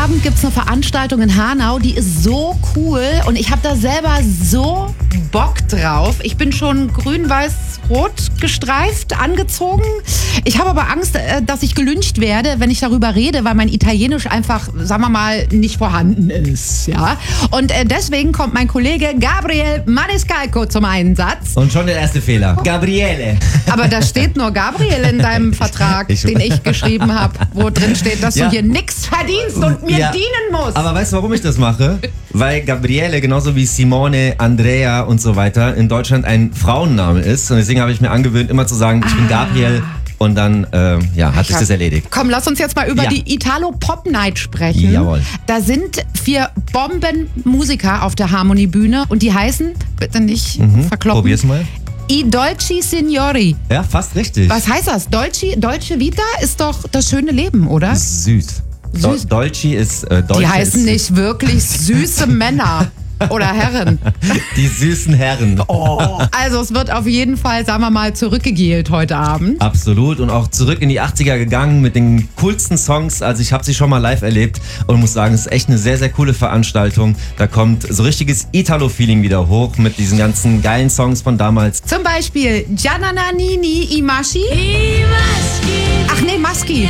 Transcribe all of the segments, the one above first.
Abend gibt es eine Veranstaltung in Hanau, die ist so cool und ich habe da selber so Bock drauf. Ich bin schon grün-weiß-rot gestreift, angezogen. Ich habe aber Angst, dass ich gelyncht werde, wenn ich darüber rede, weil mein Italienisch einfach, sagen wir mal, nicht vorhanden ist. Ja? Und deswegen kommt mein Kollege Gabriel Maniscalco zum Einsatz. Und schon der erste Fehler. Gabriele. Aber da steht nur Gabriel in deinem Vertrag, den ich geschrieben habe, wo drin steht, dass du hier nichts verdienst und mir dienen musst. Aber weißt du, warum ich das mache? Weil Gabriele, genauso wie Simone, Andrea und so weiter, in Deutschland ein Frauenname ist. Und deswegen habe ich mir angewöhnt, immer zu sagen, ich bin Gabriel. Und dann hat sich das erledigt. Komm, lass uns jetzt mal über die Italo-Pop-Night sprechen. Jawohl. Da sind 4 Bombenmusiker auf der Harmony-Bühne und die heißen, bitte nicht verkloppen. Probier's mal. I Dolci Signori. Ja, fast richtig. Was heißt das? Dolce Vita ist doch das schöne Leben, oder? Süß. Dolci ist Die heißen nicht wirklich süße Männer. Oder Herren. Die süßen Herren. Oh. Also es wird auf jeden Fall, sagen wir mal, zurückgegelt heute Abend. Absolut. Und auch zurück in die 80er gegangen mit den coolsten Songs. Also ich habe sie schon mal live erlebt und muss sagen, es ist echt eine sehr, sehr coole Veranstaltung. Da kommt so richtiges Italo-Feeling wieder hoch mit diesen ganzen geilen Songs von damals. Zum Beispiel Giannanini Imashi. Ach nee, Maschi.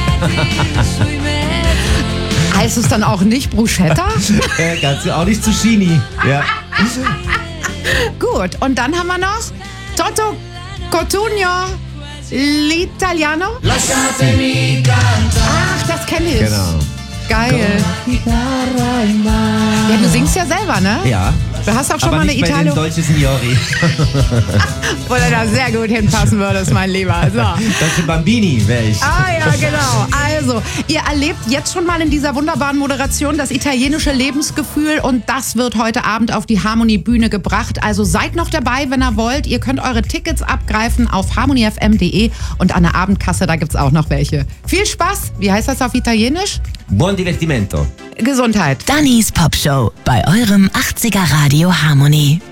Heißt es dann auch nicht Bruschetta? Kannst du auch nicht Zucchini. Ja. Gut, und dann haben wir noch Toto Cotugno L'Italiano. Ach, das kenne ich. Genau. Geil. Ja, du singst ja selber, ne? Ja. Du hast auch schon aber mal eine nicht bei den Dolce Signori. Wo du da sehr gut hinpassen würdest, mein Lieber. So. Dolce Bambini wäre ich. Ah ja, genau. Also, ihr erlebt jetzt schon mal in dieser wunderbaren Moderation das italienische Lebensgefühl und das wird heute Abend auf die Harmony-Bühne gebracht. Also seid noch dabei, wenn ihr wollt. Ihr könnt eure Tickets abgreifen auf harmonyfm.de und an der Abendkasse, da gibt's auch noch welche. Viel Spaß. Wie heißt das auf Italienisch? Buon divertimento. Gesundheit. Dannys Popshow bei eurem 80er Radio Harmony.